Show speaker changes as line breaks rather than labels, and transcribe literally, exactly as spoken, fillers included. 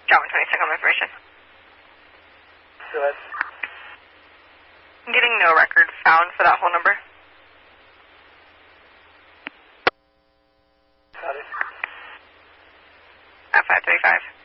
Drop one twenty-six on information.
Go ahead.
I'm getting no record found for that whole number.
Got it.
At five thirty-five.